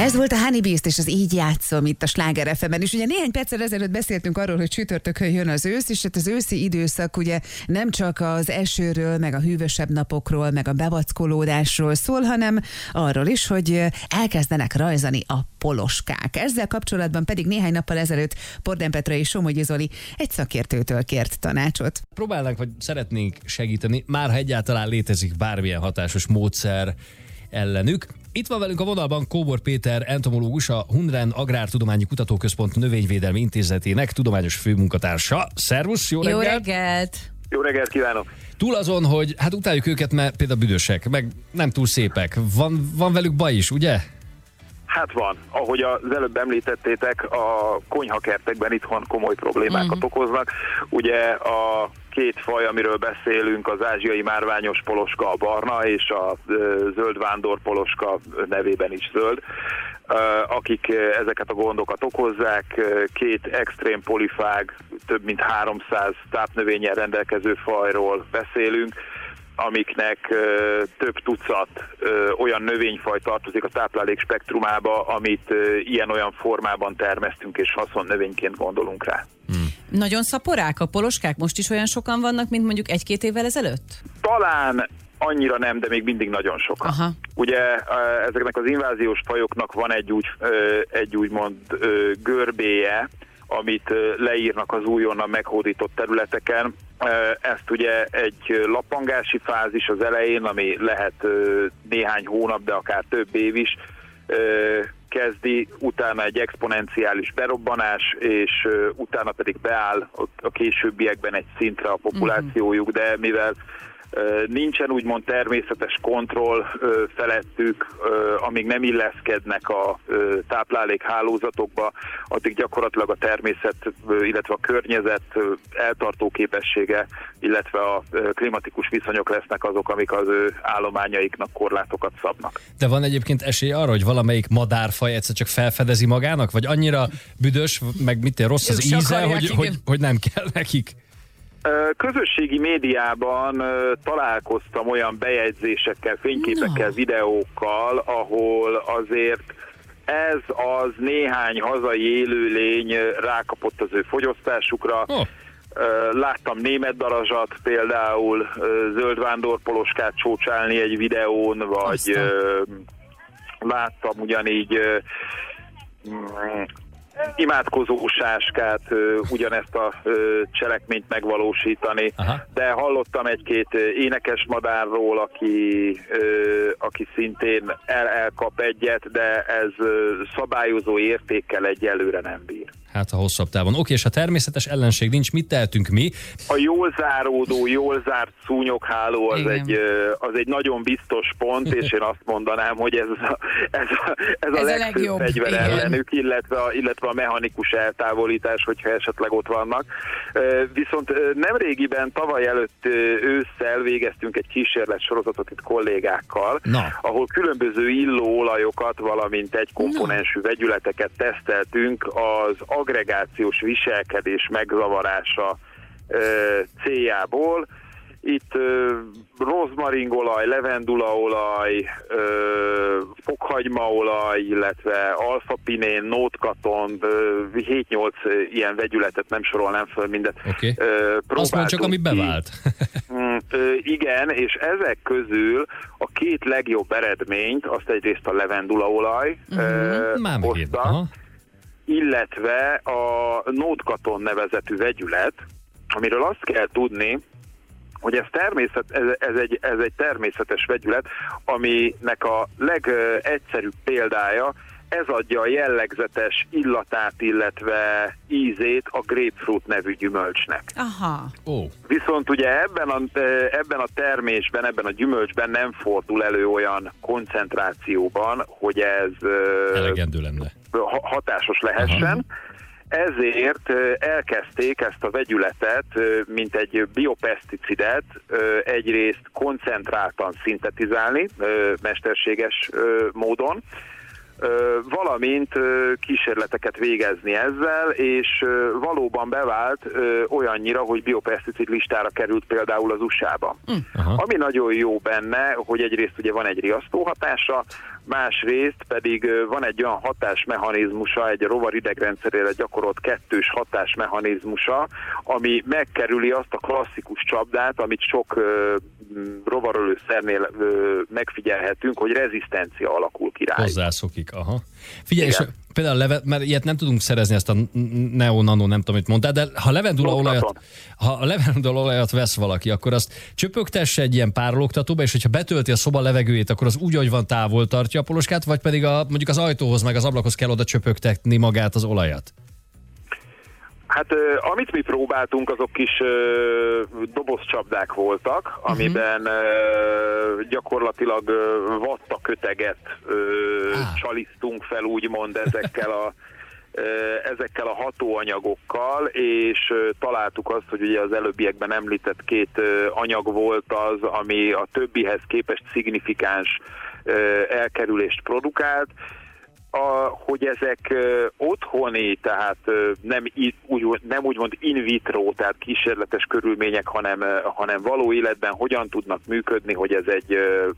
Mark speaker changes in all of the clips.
Speaker 1: Ez volt a Honey Beast, és az Így játszom itt a Sláger FM-en. És ugye néhány perccel ezelőtt beszéltünk arról, hogy csütörtökön jön az ősz, és hát az őszi időszak ugye nem csak az esőről, meg a hűvösebb napokról, meg a bevackolódásról szól, hanem arról is, hogy elkezdenek rajzani a poloskák. Ezzel kapcsolatban pedig néhány nappal ezelőtt Pordán Petra és Somogyi Zoli egy szakértőtől kért tanácsot.
Speaker 2: Próbálnánk, vagy szeretnénk segíteni, már ha egyáltalán létezik bármilyen hatásos módszer ellenük. Itt van velünk a vonalban Kóbor Péter entomológus, a Hundren Agrártudományi Kutatóközpont Növényvédelmi Intézetének tudományos főmunkatársa. Szervusz, jó reggelt!
Speaker 1: Jó reggelt!
Speaker 3: Jó reggelt kívánok!
Speaker 2: Túl azon, hogy hát utáljuk őket, mert például büdösek, meg nem túl szépek. Van velük baj is, ugye?
Speaker 3: Hát van. Ahogy az előbb említettétek, a konyhakertekben itthon komoly problémákat okoznak. Ugye a két faj, amiről beszélünk, az ázsiai márványos poloska, a barna, és a zöld vándorpoloska, nevében is zöld, akik ezeket a gondokat okozzák. Két extrém polifág, több mint 300 tápnövényen rendelkező fajról beszélünk, amiknek több tucat olyan növényfaj tartozik a táplálék spektrumába, amit ilyen-olyan formában termesztünk és haszonnövényként gondolunk rá.
Speaker 4: Nagyon szaporák a poloskák? Most is olyan sokan vannak, mint mondjuk 1-2 évvel ezelőtt?
Speaker 3: Talán annyira nem, de még mindig nagyon sokan.
Speaker 4: Aha.
Speaker 3: Ugye ezeknek az inváziós fajoknak van egy úgymond görbéje, amit leírnak az újonnan meghódított területeken. Ezt ugye egy lappangási fázis az elején, ami lehet néhány hónap, de akár több év is, kezdi, utána egy exponenciális berobbanás, és utána pedig beáll a későbbiekben egy szintre a populációjuk, de mivel nincsen úgymond természetes kontroll felettük, amíg nem illeszkednek a táplálékhálózatokba, addig gyakorlatilag a természet, illetve a környezet eltartó képessége, illetve a klimatikus viszonyok lesznek azok, amik az ő állományaiknak korlátokat szabnak.
Speaker 2: De van egyébként esély arra, hogy valamelyik madárfaj egyszer csak felfedezi magának, vagy annyira büdös, meg rossz az íze, hogy nem kell nekik?
Speaker 3: Közösségi médiában találkoztam olyan bejegyzésekkel, fényképekkel, videókkal, ahol azért ez az néhány hazai élőlény rákapott az ő fogyasztásukra. Láttam német darazsat például zöld vándorpoloskát csócsálni egy videón, vagy láttam ugyanígy imádkozó sáskát, ugyanezt a cselekményt megvalósítani. Aha. De hallottam egy-két énekes madárról, aki szintén elkap egyet, de ez szabályozó értékkel egyelőre nem bír.
Speaker 2: Hát a hosszabb távon. Oké, és ha természetes ellenség nincs, mit tehetünk mi?
Speaker 3: A jól záródó, jól zárt szúnyogháló az egy nagyon biztos pont, és én azt mondanám, hogy ez a legfőbb fegyver ellenük, illetve a mechanikus eltávolítás, hogyha esetleg ott vannak. Viszont nemrégiben, tavaly előtt ősszel végeztünk egy kísérletsorozatot itt kollégákkal, ahol különböző illóolajokat, valamint egy komponensű vegyületeket teszteltünk az agregációs viselkedés megzavarása céljából. Itt rozmaringolaj, levendulaolaj, fokhagymaolaj, illetve alfapinén, nótkaton, 7-8 ilyen vegyületet, nem sorolnám föl mindet.
Speaker 2: Okay. Azt mond csak, ami bevált.
Speaker 3: Igen, és ezek közül a két legjobb eredményt, azt egyrészt a levendulaolaj hozta, illetve a nótkaton nevezetű vegyület, amiről azt kell tudni, hogy ez egy természetes vegyület, aminek a legegyszerűbb példája, ez adja a jellegzetes illatát, illetve ízét a grapefruit nevű gyümölcsnek.
Speaker 4: Aha.
Speaker 3: Viszont ugye ebben a termésben, ebben a gyümölcsben nem fordul elő olyan koncentrációban, hogy ez
Speaker 2: elegendő lenne,
Speaker 3: hatásos lehessen. Aha. Ezért elkezdték ezt a vegyületet, mint egy biopeszticidet, egyrészt koncentráltan szintetizálni, mesterséges módon, valamint kísérleteket végezni ezzel, és valóban bevált olyannyira, hogy biopeszticid listára került például az USA-ba. Ami nagyon jó benne, hogy egyrészt ugye van egy riasztó hatása, másrészt pedig van egy olyan hatásmechanizmusa, egy rovar idegrendszerére gyakorolt kettős hatásmechanizmusa, ami megkerüli azt a klasszikus csapdát, amit sok rovarölőszernél megfigyelhetünk, hogy rezisztencia alakul ki rájuk.
Speaker 2: Hozzászokik, aha. Figyelj, és például mert ilyet nem tudunk szerezni, ezt a neo-nano, nem tudom, mit mondtál, de ha a levendulaolajat vesz valaki, akkor azt csöpögtesse egy ilyen párologtatóba, és hogyha betölti a szoba levegőjét, akkor az úgy, ahogy van, távol tartja a poloskát, vagy pedig mondjuk az ajtóhoz, meg az ablakhoz kell oda csöpögtetni magát az olajat?
Speaker 3: Hát amit mi próbáltunk, azok kis dobozcsapdák voltak, amiben gyakorlatilag vattaköteget csalisztunk fel, úgymond ezekkel a hatóanyagokkal, és találtuk azt, hogy ugye az előbbiekben említett két anyag volt az, ami a többihez képest szignifikáns elkerülést produkált. Hogy ezek otthoni, tehát nem úgymond in vitro, tehát kísérletes körülmények, hanem való életben hogyan tudnak működni, hogy ez egy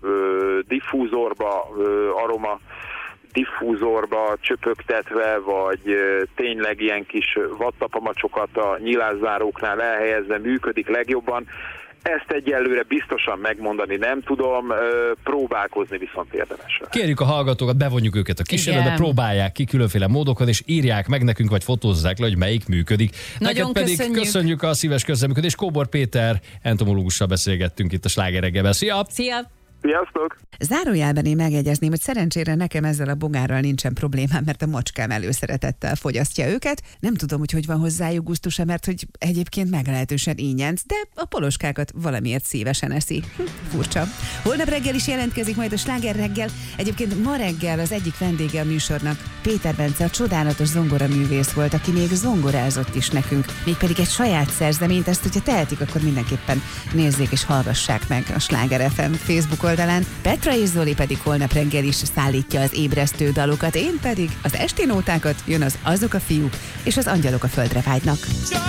Speaker 3: diffúzorba, aroma diffúzorba csöpögtetve, vagy tényleg ilyen kis vattapamacsokat a nyilászáróknál elhelyezve működik legjobban. Ezt egyelőre biztosan megmondani nem tudom, próbálkozni viszont érdemes.
Speaker 2: Kérjük a hallgatókat, bevonjuk őket a kísérletbe, próbálják ki különféle módokon, és írják meg nekünk, vagy fotózzák le, hogy melyik működik.
Speaker 4: Nagyon
Speaker 2: Neked pedig köszönjük a szíves közreműködést. Kóbor Péter entomológussal beszélgettünk itt a Sláger reggelben. Szia!
Speaker 4: Szia!
Speaker 3: Sziasztok!
Speaker 1: Zárójelben én megjegyezném, hogy szerencsére nekem ezzel a bogárral nincsen problémám, mert a macskám előszeretettel fogyasztja őket. Nem tudom, hogy van hozzájuk gusztusa, mert hogy egyébként meglehetősen ínyenc, de a poloskákat valamiért szívesen eszi. Furcsa. Holnap reggel is jelentkezik majd a Sláger reggel. Egyébként ma reggel az egyik vendége a műsornak Péter Bence, a csodálatos zongoraművész volt, aki még zongorázott is nekünk. Mégpedig egy saját szerzeményt, ezt hogyha tehetik, akkor mindenképpen nézzék és hallgassák meg a Sláger FM Facebook oldalán. Petra és Zoli pedig holnap reggel is szállítja az ébresztő dalokat, én pedig az esti nótákat, jön az Azok a fiúk és az Angyalok a földre vágynak.